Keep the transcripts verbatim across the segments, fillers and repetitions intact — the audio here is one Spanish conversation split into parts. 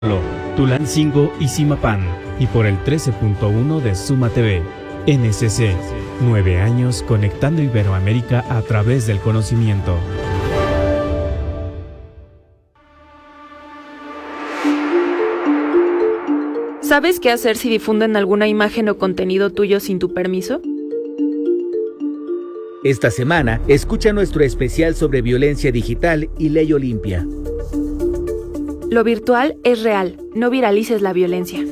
Tulancingo y Zimapán, y por el trece punto uno de Suma T V. N S C, nueve años conectando Iberoamérica a través del conocimiento. ¿Sabes qué hacer si difunden alguna imagen o contenido tuyo sin tu permiso? Esta semana, escucha nuestro especial sobre violencia digital y Ley Olimpia. Lo virtual es real, no viralices la violencia.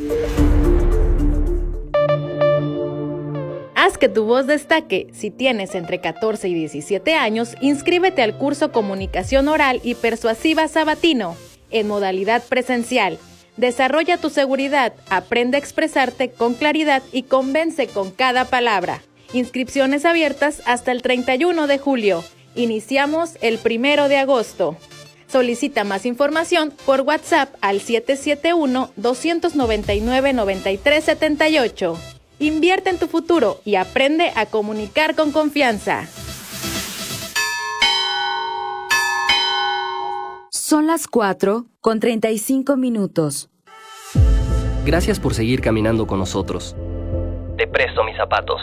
Haz que tu voz destaque. Si tienes entre catorce y diecisiete años, inscríbete al curso Comunicación Oral y Persuasiva Sabatino, en modalidad presencial. Desarrolla tu seguridad, aprende a expresarte con claridad y convence con cada palabra. Inscripciones abiertas hasta el treinta y uno de julio. Iniciamos el primero de agosto. Solicita más información por WhatsApp al siete siete uno, dos nueve nueve, nueve tres siete ocho. Invierte en tu futuro y aprende a comunicar con confianza. Son las cuatro con treinta y cinco minutos. Gracias por seguir caminando con nosotros. Te presto mis zapatos.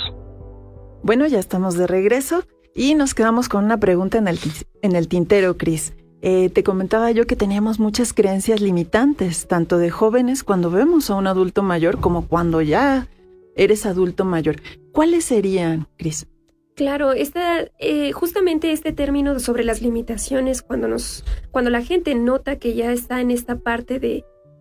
Bueno, ya estamos de regreso y nos quedamos con una pregunta en el, en el tintero, Cris. Eh, te comentaba yo que teníamos muchas creencias limitantes, tanto de jóvenes cuando vemos a un adulto mayor como cuando ya eres adulto mayor. ¿Cuáles serían, Cris? Claro, esta, eh, justamente este término sobre las limitaciones, cuando, nos, cuando la gente nota que ya está en esta parte de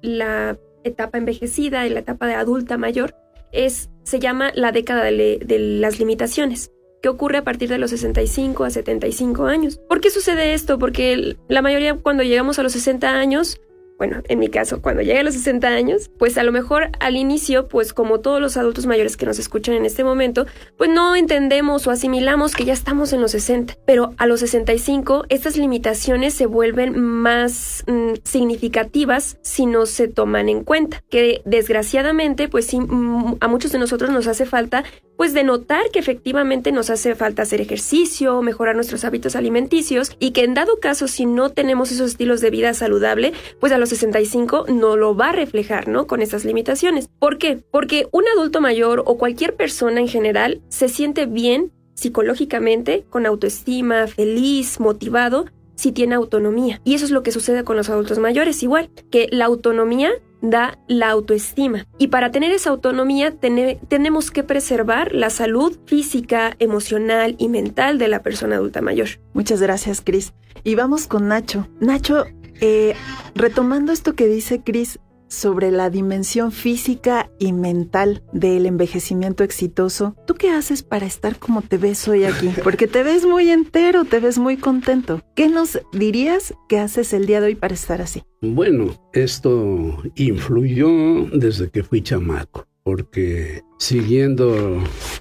la etapa envejecida, en la etapa de adulta mayor, es, se llama la década de, de las limitaciones, que ocurre a partir de los sesenta y cinco a setenta y cinco años. ¿Por qué sucede esto? Porque la mayoría cuando llegamos a los sesenta años, bueno, en mi caso, cuando llegué a los sesenta años, pues a lo mejor al inicio, pues como todos los adultos mayores que nos escuchan en este momento, pues no entendemos o asimilamos que ya estamos en los sesenta. Pero a los sesenta y cinco, estas limitaciones se vuelven más mmm, significativas si no se toman en cuenta. Que desgraciadamente, pues sí, mmm, a muchos de nosotros nos hace falta pues de notar que efectivamente nos hace falta hacer ejercicio, mejorar nuestros hábitos alimenticios y que en dado caso si no tenemos esos estilos de vida saludable, pues a los sesenta y cinco no lo va a reflejar, ¿no? Con esas limitaciones. ¿Por qué? Porque un adulto mayor o cualquier persona en general se siente bien psicológicamente, con autoestima, feliz, motivado, si tiene autonomía. Y eso es lo que sucede con los adultos mayores, igual, que la autonomía da la autoestima. Y para tener esa autonomía ten- tenemos que preservar la salud física, emocional y mental de la persona adulta mayor. Muchas gracias, Cris. Y vamos con Nacho. Nacho, eh, retomando esto que dice Cris sobre la dimensión física y mental del envejecimiento exitoso, ¿tú qué haces para estar como te ves hoy aquí? Porque te ves muy entero, te ves muy contento. ¿Qué nos dirías que haces el día de hoy para estar así? Bueno, esto influyó desde que fui chamaco, porque siguiendo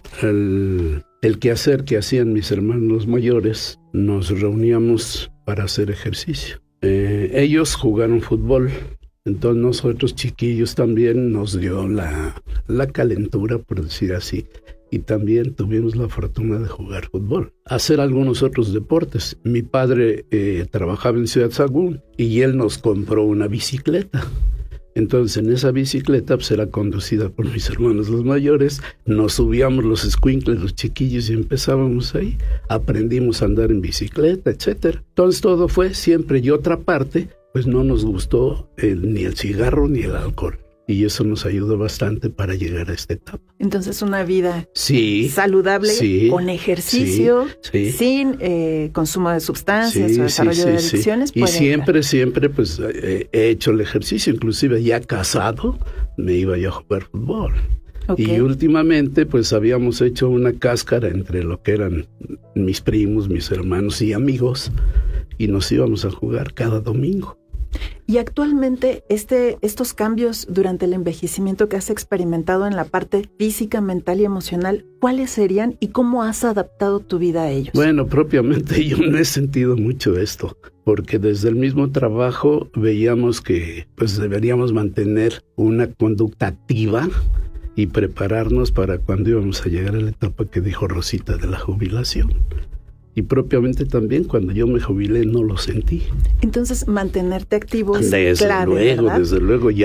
el, el quehacer que hacían mis hermanos mayores, nos reuníamos para hacer ejercicio. Eh, ellos jugaron fútbol. Entonces nosotros chiquillos también nos dio la, la calentura, por decir así, y también tuvimos la fortuna de jugar fútbol, hacer algunos otros deportes. Mi padre eh, trabajaba en Ciudad Sagún y él nos compró una bicicleta. Entonces en esa bicicleta pues era conducida por mis hermanos los mayores, nos subíamos los escuincles, los chiquillos y empezábamos ahí, aprendimos a andar en bicicleta, etcétera. Entonces todo fue siempre, y otra parte, pues no nos gustó el, ni el cigarro ni el alcohol. Y eso nos ayudó bastante para llegar a esta etapa. Entonces una vida sí, saludable, sí, con ejercicio, sí, sí. sin eh, consumo de sustancias sí, o desarrollo sí, sí, de adicciones. Sí. Y siempre, dar. siempre pues eh, he hecho el ejercicio, inclusive ya casado me iba yo a jugar fútbol. Okay. Y últimamente pues habíamos hecho una cáscara entre lo que eran mis primos, mis hermanos y amigos, y nos íbamos a jugar cada domingo. Y actualmente este, estos cambios durante el envejecimiento que has experimentado en la parte física, mental y emocional, ¿cuáles serían y cómo has adaptado tu vida a ellos? Bueno, propiamente yo no he sentido mucho esto, porque desde el mismo trabajo veíamos que pues deberíamos mantener una conducta activa y prepararnos para cuando íbamos a llegar a la etapa que dijo Rosita de la jubilación. Y propiamente también cuando yo me jubilé no lo sentí. Entonces, mantenerte activo es Desde clave, luego, ¿verdad? desde luego, ya